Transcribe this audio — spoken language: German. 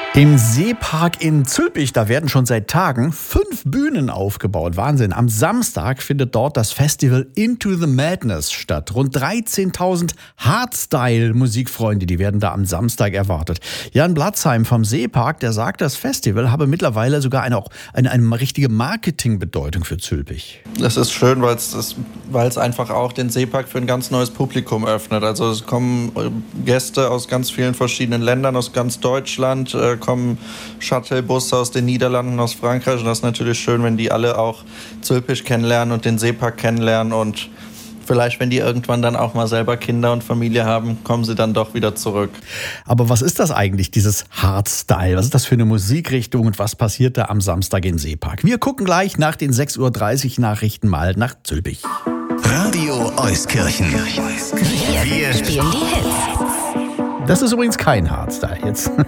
Im Seepark in Zülpich, da werden schon seit Tagen 5 Bühnen aufgebaut. Wahnsinn. Am Samstag findet dort das Festival Into the Madness statt. Rund 13.000 Hardstyle-Musikfreunde, die werden da am Samstag erwartet. Jan Blatzheim vom Seepark, der sagt, das Festival habe mittlerweile sogar eine richtige Marketingbedeutung für Zülpich. Das ist schön, weil es einfach auch den Seepark für ein ganz neues Publikum öffnet. Also es kommen Gäste aus ganz vielen verschiedenen Ländern, aus ganz Deutschland, kommen Shuttlebusse aus den Niederlanden, aus Frankreich. Und das ist natürlich schön, wenn die alle auch Zülpich kennenlernen und den Seepark kennenlernen. Und vielleicht, wenn die irgendwann dann auch mal selber Kinder und Familie haben, kommen sie dann doch wieder zurück. Aber was ist das eigentlich, dieses Hardstyle? Was ist das für eine Musikrichtung und was passiert da am Samstag im Seepark? Wir gucken gleich nach den 6.30 Uhr Nachrichten mal nach Zülpich. Radio Euskirchen. Wir spielen die Hits. Das ist übrigens kein Hardstyle jetzt.